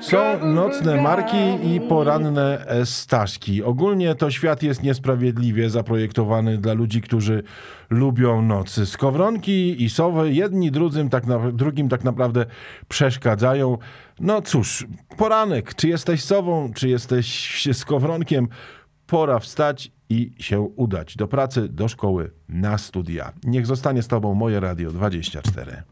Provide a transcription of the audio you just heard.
Są nocne marki i poranne staszki. Ogólnie to świat jest niesprawiedliwie zaprojektowany dla ludzi, którzy lubią nocy. Skowronki i sowy jedni drugim tak naprawdę przeszkadzają. No cóż, poranek. Czy jesteś sową, czy jesteś skowronkiem? Pora wstać i się udać do pracy, do szkoły, na studia. Niech zostanie z tobą moje Radio 24.